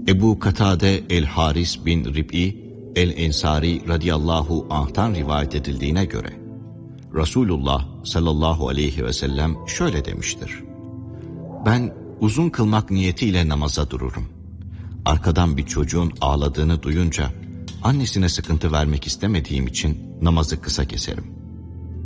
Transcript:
Ebu Katade el-Haris bin Rib'i el-Ensari radıyallahu anh'tan rivayet edildiğine göre Resulullah sallallahu aleyhi ve sellem şöyle demiştir: Ben uzun kılmak niyetiyle namaza dururum. Arkadan bir çocuğun ağladığını duyunca annesine sıkıntı vermek istemediğim için namazı kısa keserim.